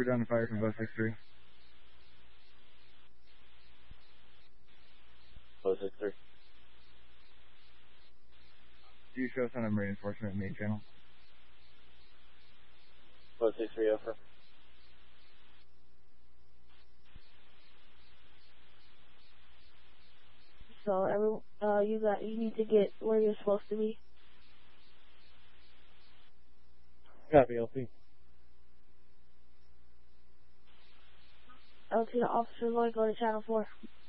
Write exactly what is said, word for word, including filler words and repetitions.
we're down to fire from both six three. Both six three. Do you show sign of reinforcement main channel? Both six three over. So every uh you got you need to get where you're supposed to be. Copy, L P. L T the officer going go to channel four.